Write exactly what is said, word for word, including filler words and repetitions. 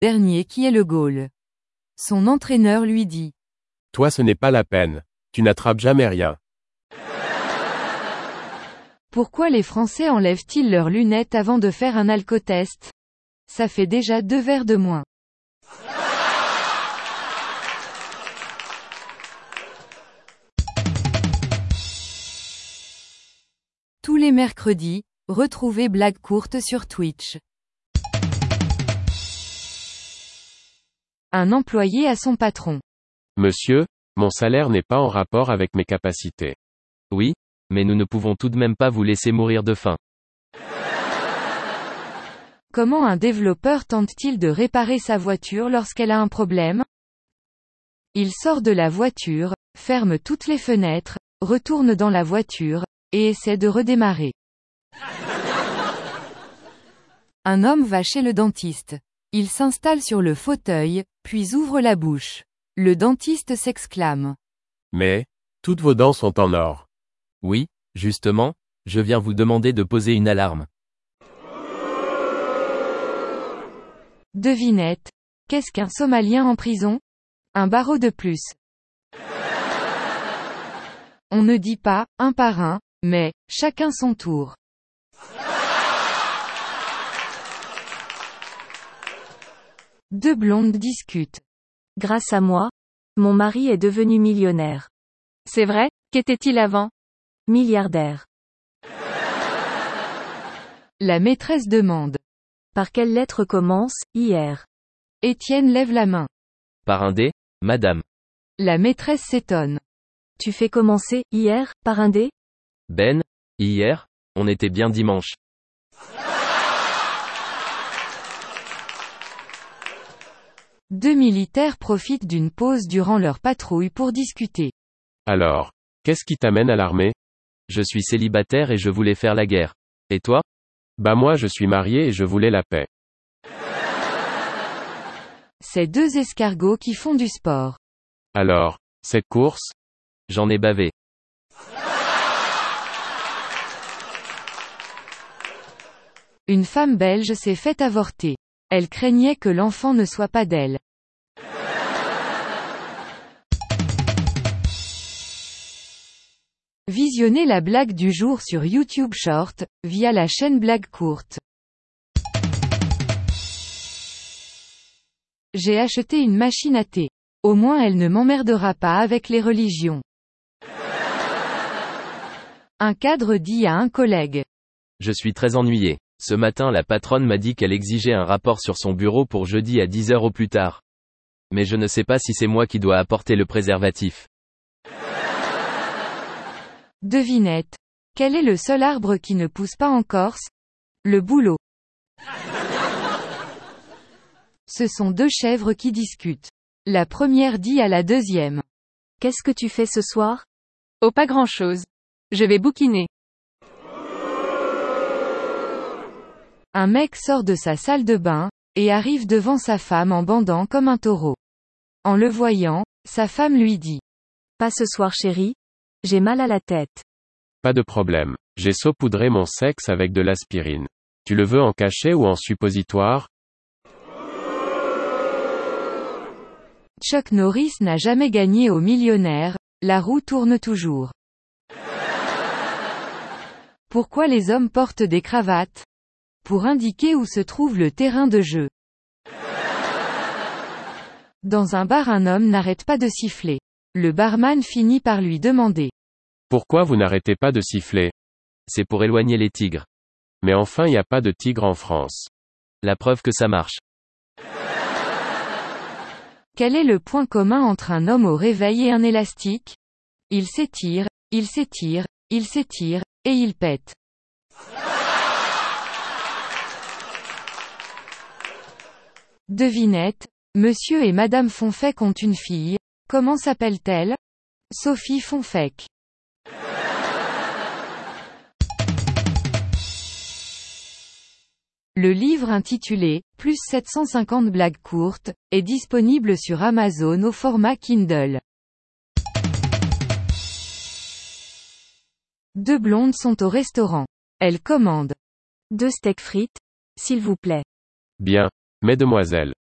dernier qui est le goal. Son entraîneur lui dit. Toi ce n'est pas la peine. Tu n'attrapes jamais rien. Pourquoi les Français enlèvent-ils leurs lunettes avant de faire un alcotest? Ça fait déjà deux verres de moins. Tous les mercredis, retrouvez Blague courte sur Twitch. Un employé à son patron. Monsieur, mon salaire n'est pas en rapport avec mes capacités. Oui, mais nous ne pouvons tout de même pas vous laisser mourir de faim. Comment un développeur tente-t-il de réparer sa voiture lorsqu'elle a un problème? Il sort de la voiture, ferme toutes les fenêtres, retourne dans la voiture, et essaie de redémarrer. Un homme va chez le dentiste. Il s'installe sur le fauteuil, puis ouvre la bouche. Le dentiste s'exclame. Mais, toutes vos dents sont en or. Oui, justement, je viens vous demander de poser une alarme. Devinette. Qu'est-ce qu'un Somalien en prison? Un barreau de plus. On ne dit pas, un par un, mais, chacun son tour. Deux blondes discutent. Grâce à moi, mon mari est devenu millionnaire. C'est vrai, qu'était-il avant? Milliardaire. La maîtresse demande. Par quelle lettre commence, hier? Étienne lève la main. Par un dé, madame. La maîtresse s'étonne. Tu fais commencer, hier, par un dé? Ben, hier, on était bien dimanche. Deux militaires profitent d'une pause durant leur patrouille pour discuter. Alors, qu'est-ce qui t'amène à l'armée? Je suis célibataire et je voulais faire la guerre. Et toi? Bah moi je suis marié et je voulais la paix. C'est deux escargots qui font du sport. Alors, cette course? J'en ai bavé. Une femme belge s'est fait avorter. Elle craignait que l'enfant ne soit pas d'elle. Visionnez la blague du jour sur YouTube Short, via la chaîne Blague courte. J'ai acheté une machine à thé. Au moins elle ne m'emmerdera pas avec les religions. Un cadre dit à un collègue. Je suis très ennuyé. Ce matin la patronne m'a dit qu'elle exigeait un rapport sur son bureau pour jeudi à dix heures au plus tard. Mais je ne sais pas si c'est moi qui dois apporter le préservatif. Devinette. Quel est le seul arbre qui ne pousse pas en Corse? Le bouleau. Ce sont deux chèvres qui discutent. La première dit à la deuxième. Qu'est-ce que tu fais ce soir? Oh, pas grand-chose. Je vais bouquiner. Un mec sort de sa salle de bain, et arrive devant sa femme en bandant comme un taureau. En le voyant, sa femme lui dit. Pas ce soir chérie. J'ai mal à la tête. Pas de problème. J'ai saupoudré mon sexe avec de l'aspirine. Tu le veux en cachet ou en suppositoire? Chuck Norris n'a jamais gagné au millionnaire, la roue tourne toujours. Pourquoi les hommes portent des cravates? Pour indiquer où se trouve le terrain de jeu. Dans un bar un homme n'arrête pas de siffler. Le barman finit par lui demander. Pourquoi vous n'arrêtez pas de siffler? C'est pour éloigner les tigres. Mais enfin y a pas de tigre en France. La preuve que ça marche. Quel est le point commun entre un homme au réveil et un élastique? Il s'étire, il s'étire, il s'étire, et il pète. Devinette. Monsieur et Madame Fonfec ont une fille. Comment s'appelle-t-elle? Sophie Fonfec. Le livre intitulé « Plus sept cent cinquante blagues courtes » est disponible sur Amazon au format Kindle. Deux blondes sont au restaurant. Elles commandent. Deux steaks frites, s'il vous plaît. Bien, mesdemoiselles.